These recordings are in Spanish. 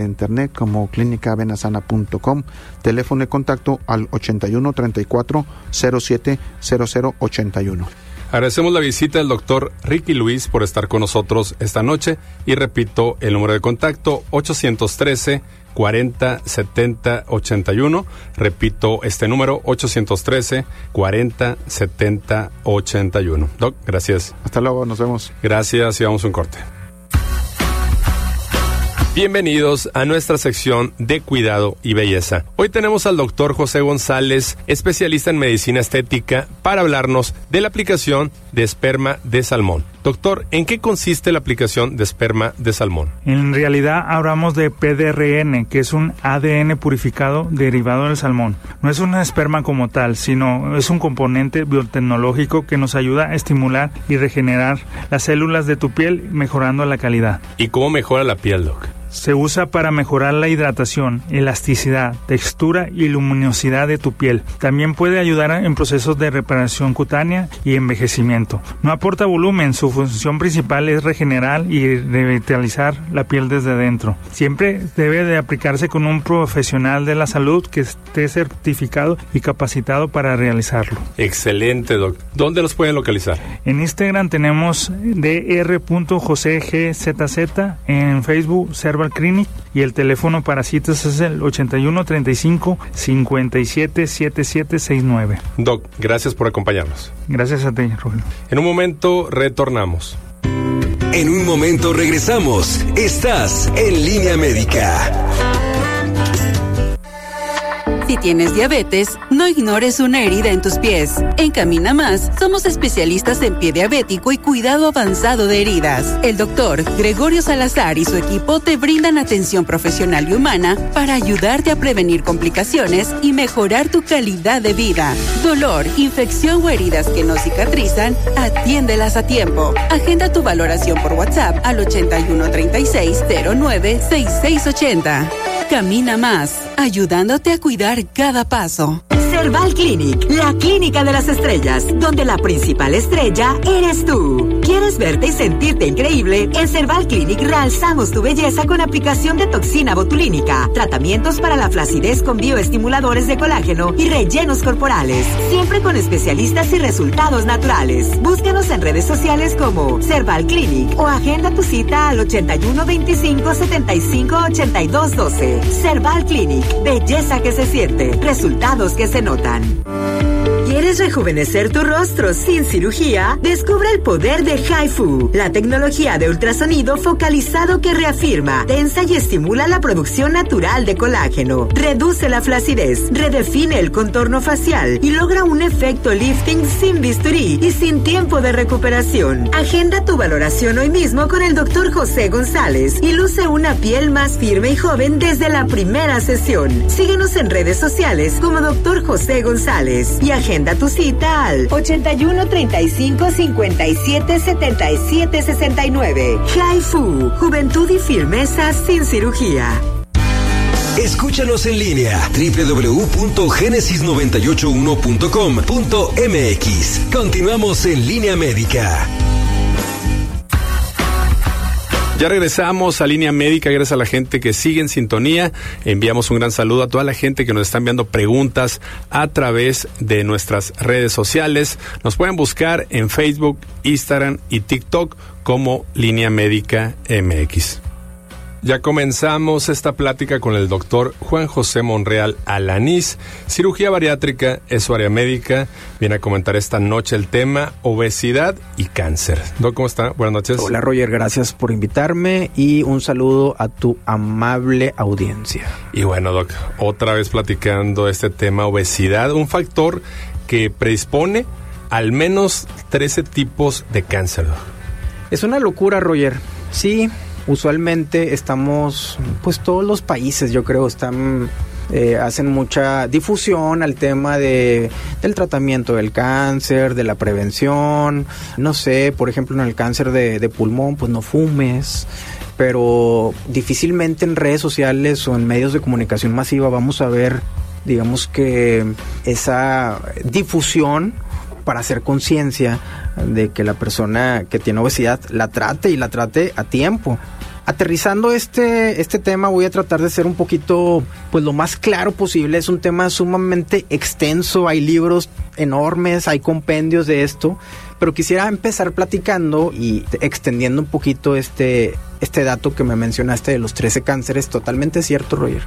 internet como clínicavenasana.com, teléfono de contacto al 81 34 07 00 81. Agradecemos la visita del doctor Ricky Luis por estar con nosotros esta noche y repito el número de contacto 813 40 70 81. Repito este número 813 40 70 81. Doc, gracias. Hasta luego, nos vemos. Gracias y vamos a un corte. Bienvenidos a nuestra sección de cuidado y belleza. Hoy tenemos al doctor José González, especialista en medicina estética, para hablarnos de la aplicación de esperma de salmón. Doctor, ¿en qué consiste la aplicación de esperma de salmón? En realidad hablamos de PDRN, que es un ADN purificado derivado del salmón. No es un esperma como tal, sino es un componente biotecnológico que nos ayuda a estimular y regenerar las células de tu piel, mejorando la calidad. ¿Y cómo mejora la piel, Doc? Se usa para mejorar la hidratación, elasticidad, textura y luminosidad de tu piel. También puede ayudar en procesos de reparación cutánea y envejecimiento. No aporta volumen, su función principal es regenerar y revitalizar la piel desde dentro. Siempre debe de aplicarse con un profesional de la salud que esté certificado y capacitado para realizarlo. Excelente, Doc. ¿Dónde los pueden localizar? En Instagram tenemos dr.josegzz, en Facebook Serval Clinic, y el teléfono para citas es el 81 35 57 77 69. Doc, gracias por acompañarnos. Gracias a ti, Rogelio. En un momento retornamos. En un momento regresamos. Estás en Línea Médica. Si tienes diabetes, no ignores una herida en tus pies. En Camina Más, somos especialistas en pie diabético y cuidado avanzado de heridas. El doctor Gregorio Salazar y su equipo te brindan atención profesional y humana para ayudarte a prevenir complicaciones y mejorar tu calidad de vida. Dolor, infección o heridas que no cicatrizan, atiéndelas a tiempo. Agenda tu valoración por WhatsApp al 8136 09 6680. Camina Más, ayudándote a cuidar cada paso. Serval Clinic, la clínica de las estrellas, donde la principal estrella eres tú. ¿Quieres verte y sentirte increíble? En Serval Clinic realzamos tu belleza con aplicación de toxina botulínica, tratamientos para la flacidez con bioestimuladores de colágeno y rellenos corporales, siempre con especialistas y resultados naturales. Búscanos en redes sociales como Serval Clinic o agenda tu cita al 81 25 75 82 12. Serval Clinic, belleza que se siente, resultados que se notan. ¿Quieres rejuvenecer tu rostro sin cirugía? Descubre el poder de HIFU, la tecnología de ultrasonido focalizado que reafirma, tensa y estimula la producción natural de colágeno, reduce la flacidez, redefine el contorno facial y logra un efecto lifting sin bisturí y sin tiempo de recuperación. Agenda tu valoración hoy mismo con el Dr. José González y luce una piel más firme y joven desde la primera sesión. Síguenos en redes sociales como Dr. José González y agenda tu cita al 81 35 57 77 69. HIFU, juventud y firmeza sin cirugía. Escúchanos en línea www.genesis981.com.mx. Continuamos en Línea Médica. Ya regresamos a Línea Médica, gracias a la gente que sigue en sintonía. Enviamos un gran saludo a toda la gente que nos está enviando preguntas a través de nuestras redes sociales. Nos pueden buscar en Facebook, Instagram y TikTok como Línea Médica MX. Ya comenzamos esta plática con el doctor Juan José Monreal Alanís. Cirugía bariátrica es su área médica. Viene a comentar esta noche el tema obesidad y cáncer. Doc, ¿cómo está? Buenas noches. Hola, Roger, gracias por invitarme y un saludo a tu amable audiencia. Y bueno, Doc, otra vez platicando este tema obesidad, un factor que predispone al menos 13 tipos de cáncer, Doc. Es una locura, Roger. Sí. Usualmente estamos, pues todos los países yo creo están, hacen mucha difusión al tema del tratamiento del cáncer, de la prevención, no sé, por ejemplo en el cáncer de pulmón, pues no fumes, pero difícilmente en redes sociales o en medios de comunicación masiva vamos a ver, digamos que esa difusión para hacer conciencia de que la persona que tiene obesidad la trate a tiempo. Aterrizando este tema, voy a tratar de ser un poquito, pues lo más claro posible. Es un tema sumamente extenso, hay libros enormes, hay compendios de esto, pero quisiera empezar platicando y extendiendo un poquito este dato que me mencionaste de los 13 cánceres. Totalmente cierto, Roger.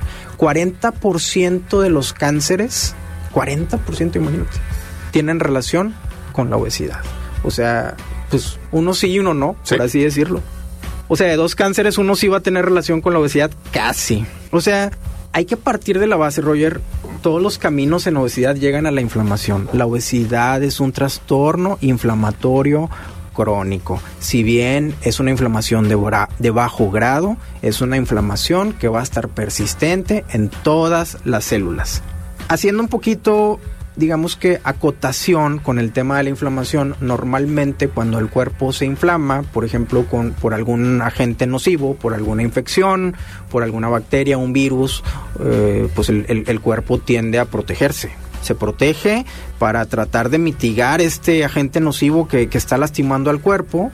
40% de los cánceres, 40%, imagínate, tienen relación con la obesidad. O sea, pues uno sí y uno no, por así decirlo. O sea, de 2 cánceres, uno sí va a tener relación con la obesidad, casi. O sea, hay que partir de la base, Roger. Todos los caminos en obesidad llegan a la inflamación. La obesidad es un trastorno inflamatorio crónico. Si bien es una inflamación de bajo grado, es una inflamación que va a estar persistente en todas las células. Haciendo un poquito, digamos que acotación con el tema de la inflamación, normalmente cuando el cuerpo se inflama, por ejemplo por algún agente nocivo, por alguna infección, por alguna bacteria, un virus, pues el cuerpo tiende a protegerse. Se protege para tratar de mitigar este agente nocivo que está lastimando al cuerpo,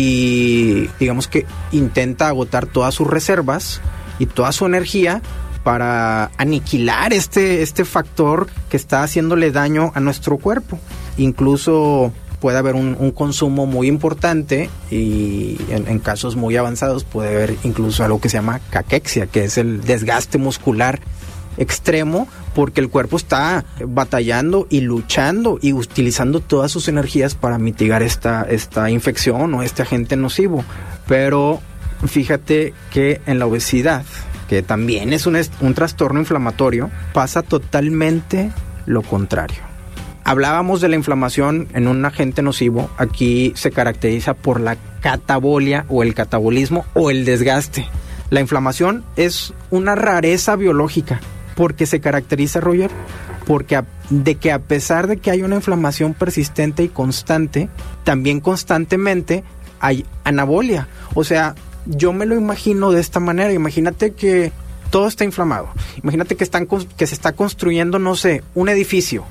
y digamos que intenta agotar todas sus reservas y toda su energía para aniquilar este factor que está haciéndole daño a nuestro cuerpo. Incluso puede haber un consumo muy importante, y en casos muy avanzados puede haber incluso algo que se llama caquexia, que es el desgaste muscular extremo, porque el cuerpo está batallando y luchando y utilizando todas sus energías para mitigar esta infección o este agente nocivo. Pero fíjate que en la obesidad, que también es un trastorno inflamatorio, pasa totalmente lo contrario. Hablábamos de la inflamación en un agente nocivo. Aquí se caracteriza por la catabolia o el catabolismo o el desgaste. La inflamación es una rareza biológica porque se caracteriza, Roger, porque a pesar de que hay una inflamación persistente y constante, también constantemente hay anabolia. O sea, yo me lo imagino de esta manera. Imagínate que todo está inflamado. Imagínate que se está construyendo, no sé, un edificio.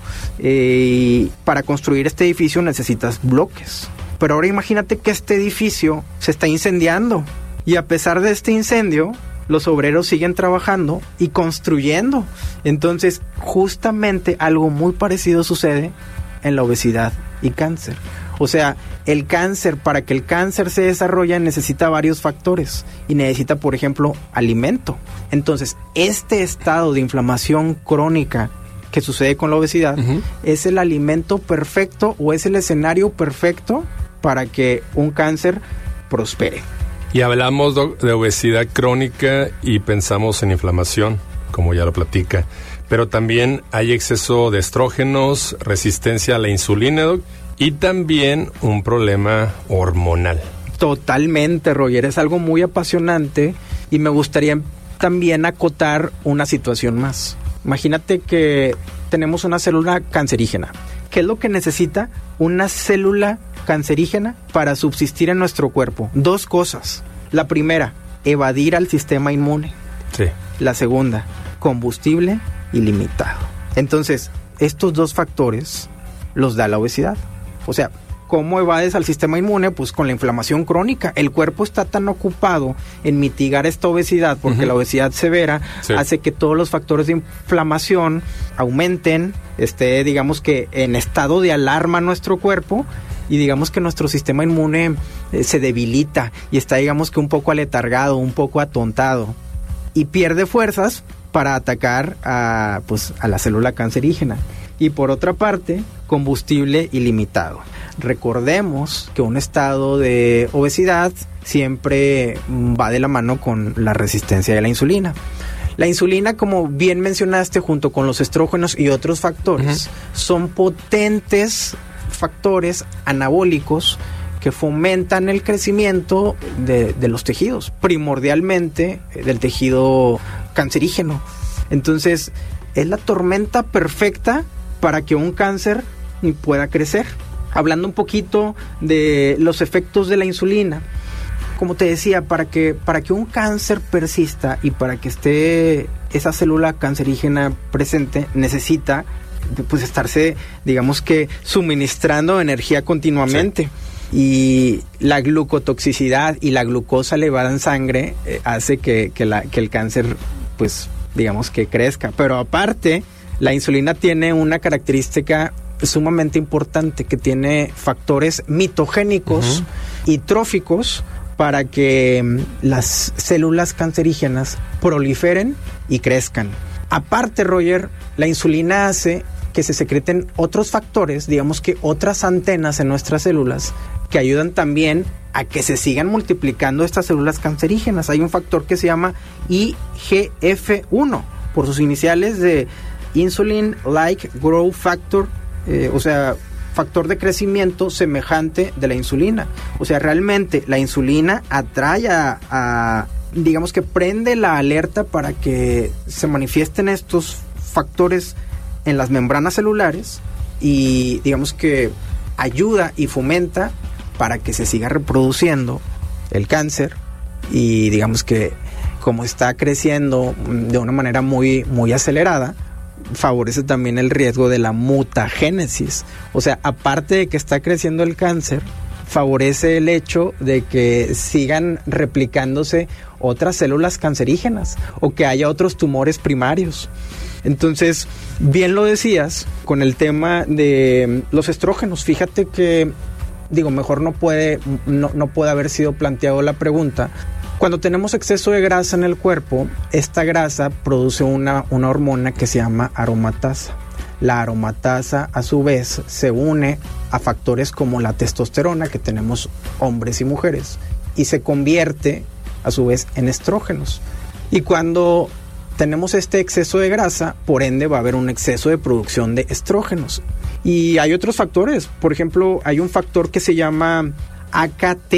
Para construir este edificio necesitas bloques. Pero ahora imagínate que este edificio se está incendiando. Y a pesar de este incendio, los obreros siguen trabajando y construyendo. Entonces, justamente algo muy parecido sucede en la obesidad y cáncer. O sea, el cáncer, para que el cáncer se desarrolle, necesita varios factores y necesita, por ejemplo, alimento. Entonces, este estado de inflamación crónica que sucede con la obesidad es el alimento perfecto o es el escenario perfecto para que un cáncer prospere. Y hablamos de obesidad crónica y pensamos en inflamación, como ya lo platica. Pero también hay exceso de estrógenos, resistencia a la insulina, y también un problema hormonal. Totalmente, Roger. Es algo muy apasionante y me gustaría también acotar una situación más. Imagínate que tenemos una célula cancerígena. ¿Qué es lo que necesita una célula cancerígena para subsistir en nuestro cuerpo? 2 cosas. La primera, evadir al sistema inmune. Sí. La segunda, combustible ilimitado. Entonces, estos 2 factores los da la obesidad. O sea, ¿cómo evades al sistema inmune? Pues con la inflamación crónica. El cuerpo está tan ocupado en mitigar esta obesidad, porque la obesidad severa hace que todos los factores de inflamación aumenten, digamos que en estado de alarma nuestro cuerpo, y digamos que nuestro sistema inmune se debilita y está, digamos que un poco aletargado, un poco atontado, y pierde fuerzas para atacar a la célula cancerígena. Y por otra parte, combustible ilimitado. Recordemos que un estado de obesidad siempre va de la mano con la resistencia de la insulina. La insulina, como bien mencionaste, junto con los estrógenos y otros factores, son potentes factores anabólicos que fomentan el crecimiento de los tejidos, primordialmente del tejido cancerígeno. Entonces, es la tormenta perfecta para que un cáncer pueda crecer. Hablando un poquito de los efectos de la insulina, como te decía, para que un cáncer persista y para que esté esa célula cancerígena presente, necesita estarse, digamos que, suministrando energía continuamente. y la glucotoxicidad y la glucosa elevada en sangre hace que el cáncer, pues, digamos que crezca. Pero aparte, la insulina tiene una característica sumamente importante, que tiene factores mitogénicos y tróficos para que las células cancerígenas proliferen y crezcan. Aparte, Roger, la insulina hace que se secreten otros factores, digamos que otras antenas en nuestras células, que ayudan también a que se sigan multiplicando estas células cancerígenas. Hay un factor que se llama IGF-1, por sus iniciales de Insulin-like Growth Factor, o sea, factor de crecimiento semejante de la insulina. O sea, realmente la insulina atrae digamos que prende la alerta para que se manifiesten estos factores en las membranas celulares y digamos que ayuda y fomenta para que se siga reproduciendo el cáncer, y digamos que como está creciendo de una manera muy, muy acelerada, favorece también el riesgo de la mutagénesis. O sea, aparte de que está creciendo el cáncer, favorece el hecho de que sigan replicándose otras células cancerígenas o que haya otros tumores primarios. Entonces, bien lo decías con el tema de los estrógenos. Fíjate que, mejor no puede haber sido planteado la pregunta. Cuando tenemos exceso de grasa en el cuerpo, esta grasa produce una hormona que se llama aromatasa. La aromatasa, a su vez, se une a factores como la testosterona que tenemos hombres y mujeres y se convierte, a su vez, en estrógenos. Y cuando tenemos este exceso de grasa, por ende va a haber un exceso de producción de estrógenos. Y hay otros factores. Por ejemplo, hay un factor que se llama AKT.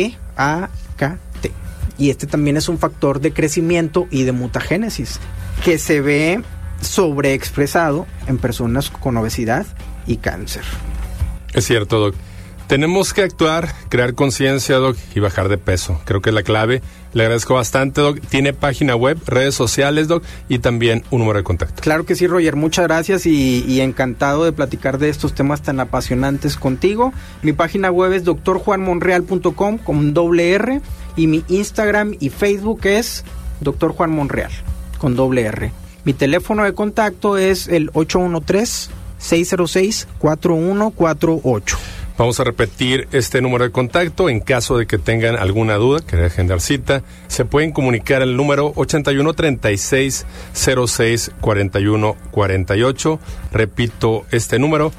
Y este también es un factor de crecimiento y de mutagénesis que se ve sobreexpresado en personas con obesidad y cáncer. Es cierto, Doc. Tenemos que actuar, crear conciencia, Doc, y bajar de peso. Creo que es la clave. Le agradezco bastante, Doc. Tiene página web, redes sociales, Doc, y también un número de contacto. Claro que sí, Roger. Muchas gracias y encantado de platicar de estos temas tan apasionantes contigo. Mi página web es drjuanmonreal.com con .r, y mi Instagram y Facebook es Dr. Juan Monreal con .r. Mi teléfono de contacto es el 813-606-4148. Vamos a repetir este número de contacto. En caso de que tengan alguna duda, que dejen dar cita, se pueden comunicar al número 81-36-06-41-48. Repito este número,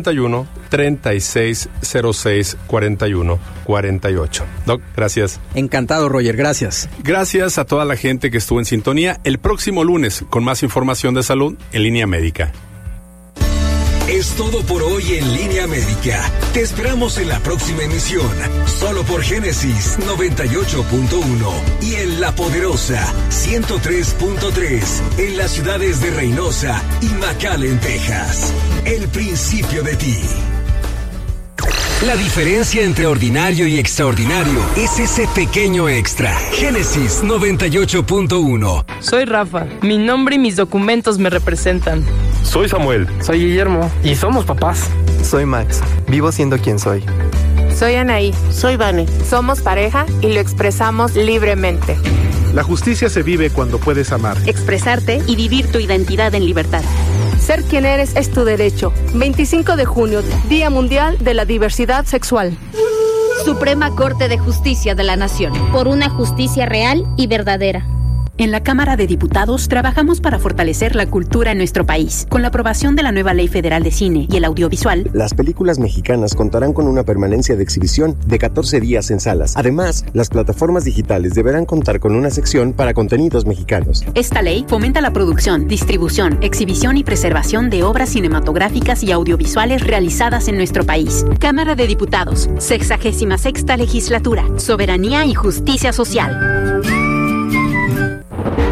81-36-06-41-48. Doc, gracias. Encantado, Roger, gracias. Gracias a toda la gente que estuvo en sintonía. El próximo lunes, con más información de salud en Línea Médica. Es todo por hoy en Línea Médica. Te esperamos en la próxima emisión, solo por Génesis 98.1 y en La Poderosa 103.3 en las ciudades de Reynosa y McAllen, Texas. El principio de ti. La diferencia entre ordinario y extraordinario es ese pequeño extra. Génesis 98.1. Soy Rafa. Mi nombre y mis documentos me representan. Soy Samuel. Soy Guillermo. Y somos papás. Soy Max. Vivo siendo quien soy. Soy Anaí. Soy Vane. Somos pareja y lo expresamos libremente. La justicia se vive cuando puedes amar, expresarte y vivir tu identidad en libertad. Ser quien eres es tu derecho. 25 de junio, Día Mundial de la Diversidad Sexual. Suprema Corte de Justicia de la Nación. Por una justicia real y verdadera. En la Cámara de Diputados trabajamos para fortalecer la cultura en nuestro país. Con la aprobación de la nueva Ley Federal de Cine y el Audiovisual, las películas mexicanas contarán con una permanencia de exhibición de 14 días en salas. Además, las plataformas digitales deberán contar con una sección para contenidos mexicanos. Esta ley fomenta la producción, distribución, exhibición y preservación de obras cinematográficas y audiovisuales realizadas en nuestro país. Cámara de Diputados, 66ª Legislatura, Soberanía y Justicia Social.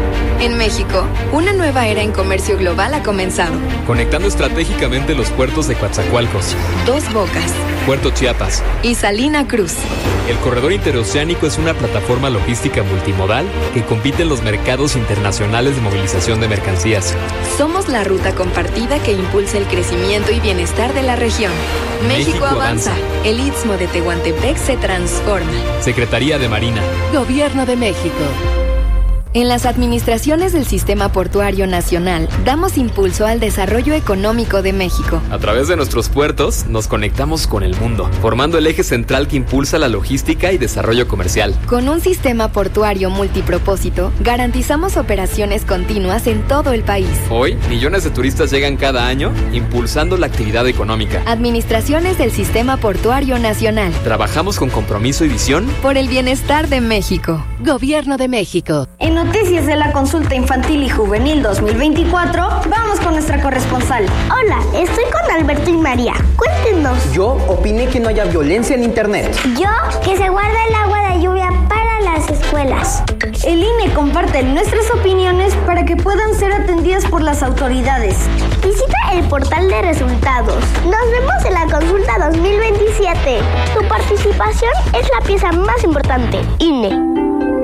En México, una nueva era en comercio global ha comenzado. Conectando estratégicamente los puertos de Coatzacoalcos, Dos Bocas, Puerto Chiapas y Salina Cruz. El corredor interoceánico es una plataforma logística multimodal que compite en los mercados internacionales de movilización de mercancías. Somos la ruta compartida que impulsa el crecimiento y bienestar de la región. México avanza. El Istmo de Tehuantepec se transforma. Secretaría de Marina. Gobierno de México. En las administraciones del Sistema Portuario Nacional, damos impulso al desarrollo económico de México. A través de nuestros puertos, nos conectamos con el mundo, formando el eje central que impulsa la logística y desarrollo comercial. Con un sistema portuario multipropósito, garantizamos operaciones continuas en todo el país. Hoy, millones de turistas llegan cada año, impulsando la actividad económica. Administraciones del Sistema Portuario Nacional. Trabajamos con compromiso y visión por el bienestar de México. Gobierno de México. En noticias de la Consulta Infantil y Juvenil 2024, vamos con nuestra corresponsal. Hola, estoy con Alberto y María. Cuéntenos. Yo opiné que no haya violencia en internet. Yo, que se guarda el agua de lluvia para las escuelas. El INE comparte nuestras opiniones para que puedan ser atendidas por las autoridades. Visita el portal de resultados. Nos vemos en la Consulta 2027. Tu participación es la pieza más importante. INE.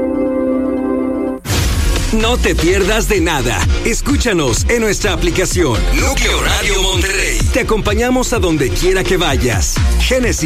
No te pierdas de nada. Escúchanos en nuestra aplicación Núcleo Radio Monterrey. Te acompañamos a donde quiera que vayas. Génesis.